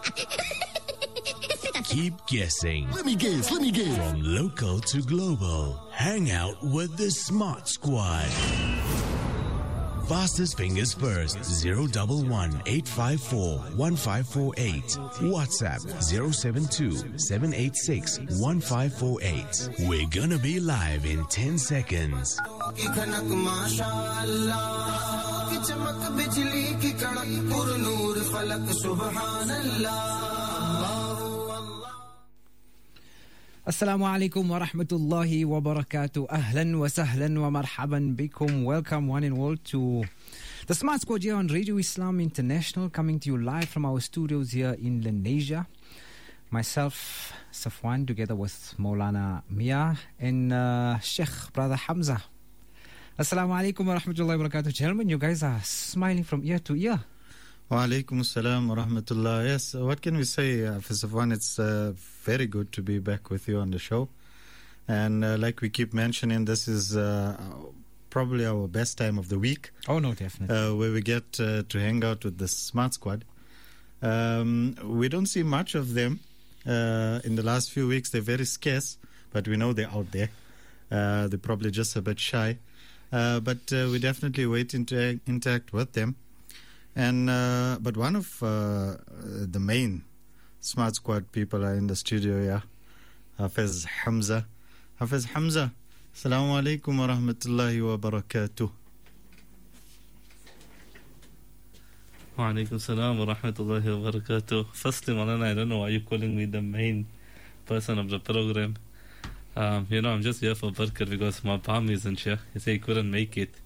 Keep guessing. Let me guess. From local to global, hang out with the Smart Squad. Fastest fingers first, 011-854-1548. WhatsApp, 072-786-1548. We're gonna be live in 10 seconds. Assalamu alaikum wa rahmatullahi wa barakatuh. Ahlan wa sahlan wa marhaban bikum. Welcome one and all to the Smart Squad here on Radio Islam International, coming to you live from our studios here in Lenasia. Myself, Safwan, together with Maulana Mia and Sheikh Brother Hamza. Assalamu alaikum wa rahmatullahi wa barakatuh. Gentlemen, you guys are smiling from ear to ear. Wa alaikum assalam wa rahmatullah. Yes, what can we say? First of all, it's very good to be back with you on the show. And like we keep mentioning, this is probably our best time of the week. Oh, no, definitely. Where we get to hang out with the Smart Squad. We don't see much of them in the last few weeks. They're very scarce, but we know they're out there. They're probably just a bit shy. But we definitely waiting to interact with them. And but one of the main Smart Squad people are in the studio here, Hafiz Hamza. Hafiz Hamza, Assalamu alaikum wa rahmatullahi wa barakatuh. Wa alaikum salam wa rahmatullahi wa barakatuh. Firstly, Malana, I don't know why you're calling me the main person of the program. I'm just here for Barkat because my palm isn't here. He said he couldn't make it.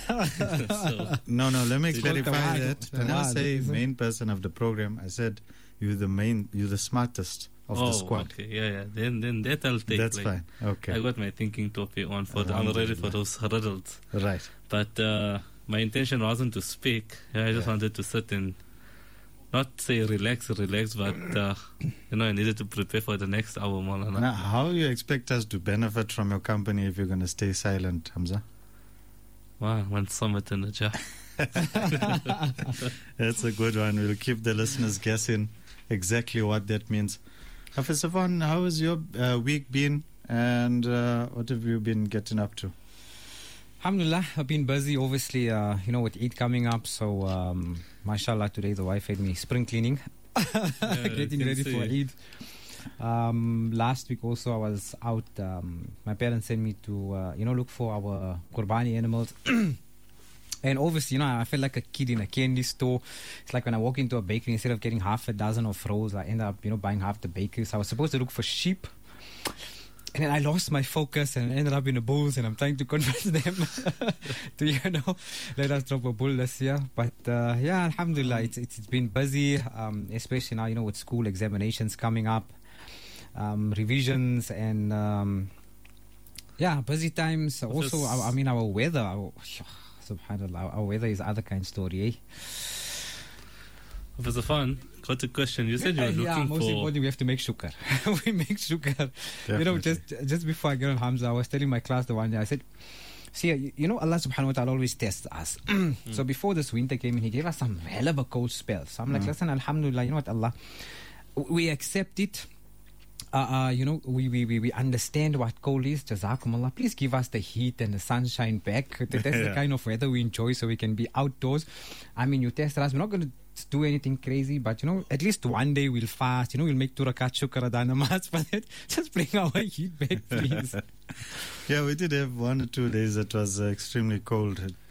No, let me clarify that. I never say main person of the program. I said you're the smartest of the squad. Okay, yeah. Then that I'll take. That's fine. Okay. I got my thinking topic on I'm ready for those riddles. Right. But my intention wasn't to speak. I just wanted to sit and not say relax, but I needed to prepare for the next hour, Maulana. Now, how you expect us to benefit from your company if you're going to stay silent, Hamza? Wow, one summit in the jar. That's a good one. We'll keep the listeners guessing exactly what that means. Hafiz Safwan, how has your week been, and what have you been getting up to? Alhamdulillah, I've been busy, obviously, with Eid coming up. So, mashallah, today the wife had me spring cleaning, getting ready for Eid. Last week also I was out. My parents sent me to, look for our Qurbani animals. And obviously, I felt like a kid in a candy store. It's like when I walk into a bakery, instead of getting half a dozen of rolls, I end up, buying half the bakery. So I was supposed to look for sheep. And then I lost my focus and ended up in the bulls, and I'm trying to convince them to, let us drop a bull this year. But, alhamdulillah, it's been busy, especially now, with school examinations coming up, revisions, and, busy times. Also, our weather, subhanallah, our weather is other kind of story, eh? Professor Fan, got a question. You said you were looking most importantly, we have to make shukr. We make shukr. Definitely. Just before I get on Hamza, I was telling my class the one day, I said, see, Allah subhanahu wa ta'ala always tests us. So before this winter came in, He gave us some hell of a cold spell. So I'm like, listen, alhamdulillah, you know what, Allah, we accept it. We understand what cold is. Jazakumullah. Please give us the heat and the sunshine back. That's the kind of weather we enjoy, so we can be outdoors. You test us. We're not going to do anything crazy, but at least one day we'll fast. We'll make 2 rakat shukr adha namaz. But just bring our heat back, please. Yeah, we did have 1 or 2 days that was extremely cold.